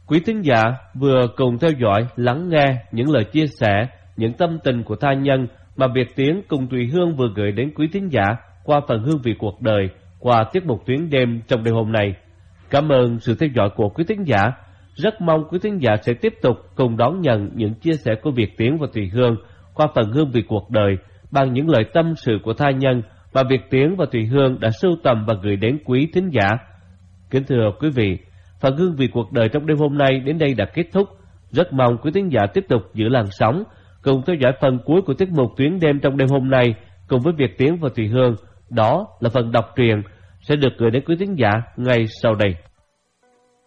Quý thính giả vừa cùng theo dõi, lắng nghe những lời chia sẻ, những tâm tình của tha nhân mà Việt Tiến cùng Thùy Hương vừa gửi đến quý thính giả qua phần Hương vị cuộc đời, qua tiết mục Tuyến đêm trong đêm hôm nay. Cảm ơn sự theo dõi của quý thính giả. Rất mong quý thính giả sẽ tiếp tục cùng đón nhận những chia sẻ của Việt Tiến và Thùy Hương qua phần Hương vị cuộc đời bằng những lời tâm sự của tha nhân mà Việt Tiến và Thùy Hương đã sưu tầm và gửi đến quý thính giả. Kính thưa quý vị, phần Hương vị cuộc đời trong đêm hôm nay đến đây đã kết thúc. Rất mong quý thính giả tiếp tục giữ làn sóng cùng theo dõi phần cuối của tiết mục Tuyến đêm trong đêm hôm nay cùng với Việt Tiến và Thùy Hương. Đó là phần đọc truyện sẽ được gửi đến quý thính giả ngay sau đây.